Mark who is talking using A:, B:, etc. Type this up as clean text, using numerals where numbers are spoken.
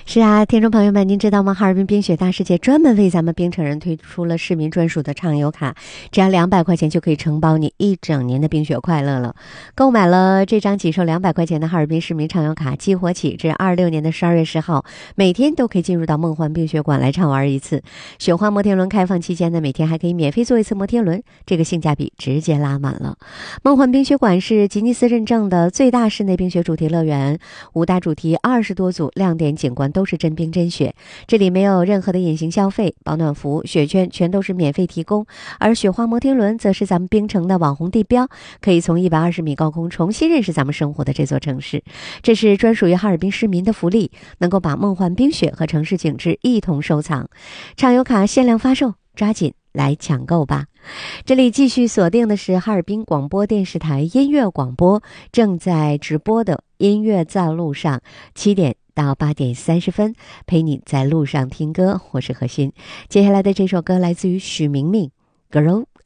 A: 是啊，听众朋友们，您知道吗？哈尔滨冰雪大世界专门为咱们冰城人推出了市民专属的畅游卡，只要200块钱就可以承包你1整年的冰雪快乐了。购买了这张仅售200块钱的哈尔滨市民畅游卡，激活起至26年的12月10号，每天都可以进入到梦幻冰雪馆来畅玩一次。雪花摩天轮开放期间呢，每天还可以免费坐一次摩天轮，这个性价比直接拉满了。梦幻冰雪馆是吉尼斯认证的最大室内冰雪主题乐园，5大主题20多组亮点景观都是真冰真雪，这里没有任何的隐形消费，保暖服、雪圈全都是免费提供，而雪花摩天轮则是咱们冰城的网红地标，可以从120米高空重新认识咱们生活的这座城市。这是专属于哈尔滨市民的福利，能够把梦幻冰雪和城市景致一同收藏。畅游卡限量发售，抓紧来抢购吧！这里继续锁定的是哈尔滨广播电视台音乐广播正在直播的音乐在路上，7点到8点30分，陪你在路上听歌，我是何欣。接下来的这首歌来自于许明明，《Girl